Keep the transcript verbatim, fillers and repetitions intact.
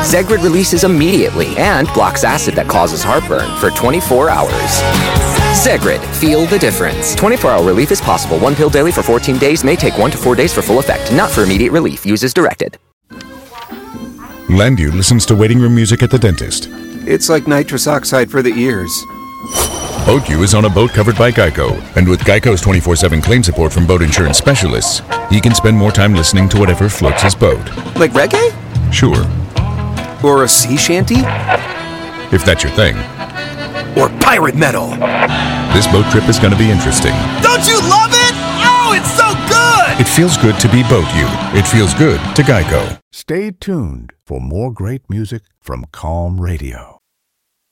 Zegrid releases immediately and blocks acid that causes heartburn for twenty-four hours. Zegrid, feel the difference. twenty-four hour relief is possible. One pill daily for fourteen days may take one to four days for full effect. Not for immediate relief. Use as directed. Landu listens to waiting room music at the dentist. It's like nitrous oxide for the ears. BoatU is on a boat covered by Geico, and with Geico's twenty-four seven claim support from boat insurance specialists, he can spend more time listening to whatever floats his boat. Like reggae? Sure. Or a sea shanty? If that's your thing. Or pirate metal? This boat trip is going to be interesting. Don't you love it? Oh, it's so good! It feels good to be BoatU. It feels good to Geico. Stay tuned for more great music from Calm Radio.